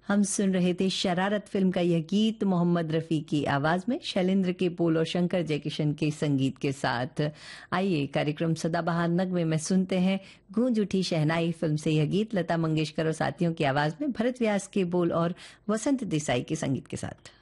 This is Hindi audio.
हम सुन रहे थे शरारत फिल्म का यह गीत मोहम्मद रफी की आवाज में, शैलेंद्र के बोल और शंकर जयकिशन के संगीत के साथ। आइए कार्यक्रम सदाबहार नगमे में सुनते हैं गूंज उठी शहनाई फिल्म से यह गीत लता मंगेशकर और साथियों की आवाज में, भरत व्यास के बोल और वसंत देसाई के संगीत के साथ।